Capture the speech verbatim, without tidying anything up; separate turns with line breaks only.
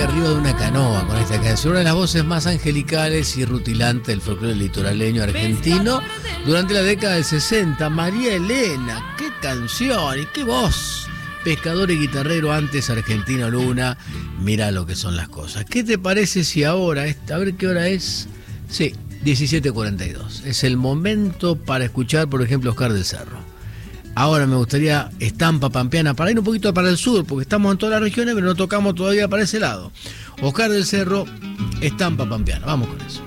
arriba de una canoa con esta canción, una de las voces más angelicales y rutilantes del folclore litoraleño argentino durante la década del sesenta. María Elena, qué canción y qué voz. Pescador y guitarrero, antes Argentino Luna. Mira lo que son las cosas. ¿Qué te parece si ahora, a ver qué hora es? Sí, diecisiete cuarenta y dos. Es el momento para escuchar, por ejemplo, Oscar del Cerro. Ahora me gustaría Estampa Pampeana, para ir un poquito para el sur, porque estamos en todas las regiones, pero no tocamos todavía para ese lado. Oscar del Cerro, Estampa Pampeana. Vamos con eso.